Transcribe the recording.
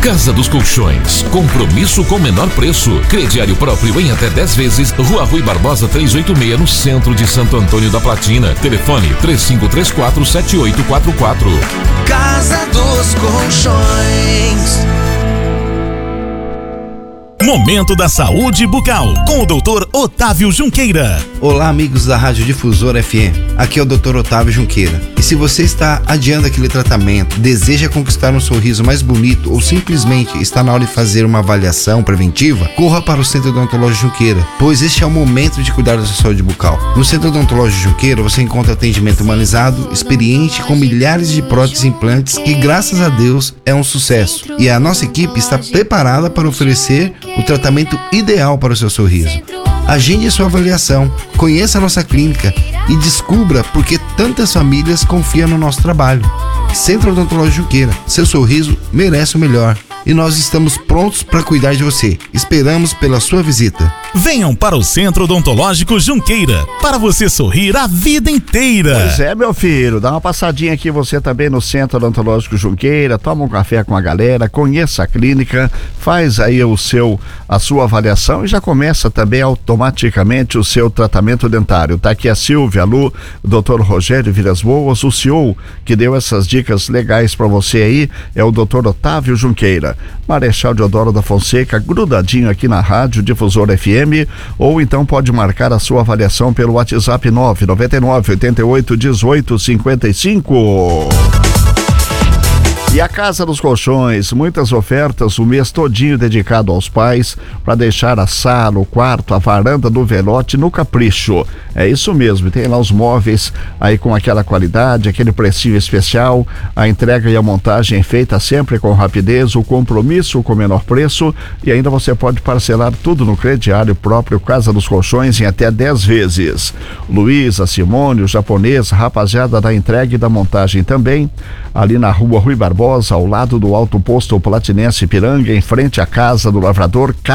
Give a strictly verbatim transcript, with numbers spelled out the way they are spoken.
Casa dos Colchões, compromisso com menor preço. Crediário próprio em até dez vezes. Rua Rui Barbosa trezentos e oitenta e seis, no centro de Santo Antônio da Platina. Telefone três cinco três quatro, sete oito quatro quatro. Casa dos Colchões. Momento da Saúde Bucal, com o doutor Otávio Junqueira. Olá, amigos da Rádio Difusora F M. Aqui é o doutor Otávio Junqueira. E se você está adiando aquele tratamento, deseja conquistar um sorriso mais bonito ou simplesmente está na hora de fazer uma avaliação preventiva, corra para o Centro Odontológico Junqueira, pois este é o momento de cuidar da sua saúde bucal. No Centro Odontológico Junqueira você encontra atendimento humanizado, experiente, com milhares de próteses e implantes que, graças a Deus, é um sucesso. E a nossa equipe está preparada para oferecer o tratamento ideal para o seu sorriso. Agende a sua avaliação, conheça a nossa clínica e descubra por que tantas famílias confiam no nosso trabalho. Centro Odontológico Junqueira, seu sorriso merece o melhor. E nós estamos prontos para cuidar de você. Esperamos pela sua visita. Venham para o Centro Odontológico Junqueira, para você sorrir a vida inteira. Pois é, meu filho, dá uma passadinha aqui você também no Centro Odontológico Junqueira, toma um café com a galera, conheça a clínica, faz aí o seu, a sua avaliação e já começa também automaticamente o seu tratamento dentário. Tá aqui a Silvia, a Lu, o doutor Rogério Vilas Boas, o C E O que deu essas dicas legais para você aí é o doutor Otávio Junqueira. Marechal Deodoro da Fonseca, grudadinho aqui na Rádio Difusora F M, ou então pode marcar a sua avaliação pelo WhatsApp nove nove nove, oito oito, um oito, cinco cinco. E a Casa dos Colchões, muitas ofertas o mês todinho dedicado aos pais para deixar a sala, o quarto, a varanda do Velote no capricho. É isso mesmo, tem lá os móveis aí com aquela qualidade, aquele precinho especial, a entrega e a montagem feita sempre com rapidez, o compromisso com o menor preço e ainda você pode parcelar tudo no crediário próprio Casa dos Colchões em até dez vezes. Luísa, Simone, o japonês, rapaziada da entrega e da montagem também, ali na Rua Rui Barbosa, ao lado do Alto Posto Platinense Ipiranga, em frente à Casa do Lavrador.